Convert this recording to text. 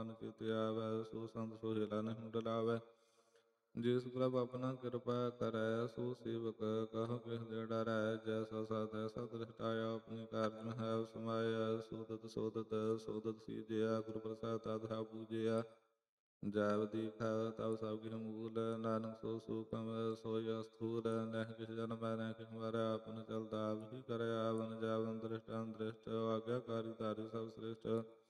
ਮਨ ਚਿਤਿ ਆਵੈ। ਸੋ ਸੰਤ ਸੋਹਿਲਾ ਨਹੀਂ ਡਲਾਵੈ। ਜਿਸ ਪ੍ਰਭ ਆਪਣਾ ਕਿਰਪਾ ਕਰੈ, ਸੋ ਸੇਵਕ ਕਹੋ ਕਿਸ ਦੇ ਡਰੈ। ਜੈਸਾ ਸਤ ਐਸਾ ਦ੍ਰਿਸ਼ਟਾਇਆ, ਆਪਣੀ ਕਾਰਜ ਮਹਿ ਸਮਾਇਆ। ਸੋਦਤ ਸੋਦਤ ਸੋਦਤ ਸੀਜਿਆ, ਗੁਰ ਪ੍ਰਸਾਦ ਤਥਾ ਪੂਜਿਆ। ਜੈਵ ਦੀਖੈ ਤਵ ਸਭ ਕਿਛ ਮੂਲ, ਨਾਨਕ ਸੋ ਸੂਖਮ ਸੋਈ ਅਸਥੂਲ। ਨਹਿ ਕਿਛ ਜਨਮੈ ਨਹਿ ਕਿਛ ਮਰੈ, ਆਪਨ ਚਲਤਾ ਆਪ ਹੀ ਕਰੈ ਆਵਨ। ਜੈਵਨ ਦ੍ਰਿਸ਼ਟ ਅਨਦ੍ਰਿਸ਼ਟ, ਆਗਿਆਕਾਰੀ ਧਾਰੀ ਸਭ ਸ੍ਰਿਸ਼ਟ।